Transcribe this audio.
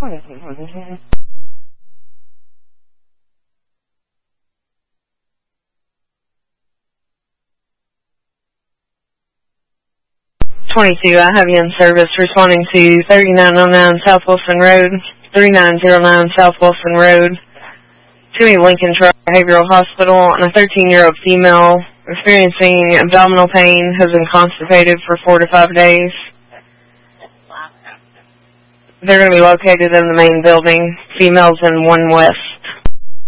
22, I have you in service responding to 3909 South Wilson Road, 3909 South Wilson Road, to a Lincoln Truck Behavioral Hospital, and a 13-year-old female experiencing abdominal pain has been constipated for 4 to 5 days. They're going to be located in the main building, females in 1 West.